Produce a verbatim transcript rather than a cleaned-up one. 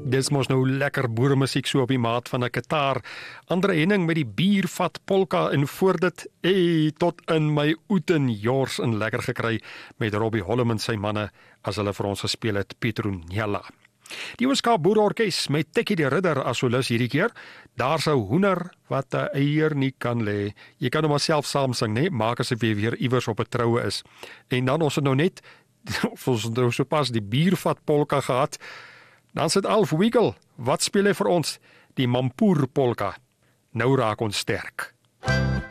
Dis mos nou lekker boeremusiek so op die maat van 'n kitaar. Andre Henning met die biervat polka en voor dit, ey, tot in my oeten jors en lekker gekry met Robbie Hollem en sy manne as hulle vir ons gespeel het Petronella. Die Ooskaap Boerorkes met Tekkie die Ridder as solis hierdie keer. Daar's 'n hoender wat 'n eier nie kan lê. Jy kan hom maar self saam sing, né? Maak asof jy weer iewers op 'n troue is. En dan ons het nou net ons het nou sopas die biervat polka gehad. Dan sit Alf Wiegel, wat speel hy vir ons? Die Mampoer polka. Nou raak ons sterk.